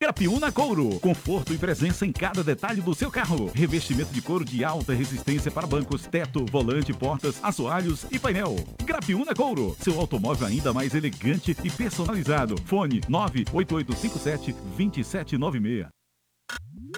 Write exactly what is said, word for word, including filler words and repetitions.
Grapiúna Couro, conforto e presença em cada detalhe do seu carro. Revestimento de couro de alta resistência para bancos, teto, volante, portas, assoalhos e painel. Grapiúna Couro, seu automóvel ainda mais elegante e personalizado. Fone nove oito oito cinco sete dois sete nove seis.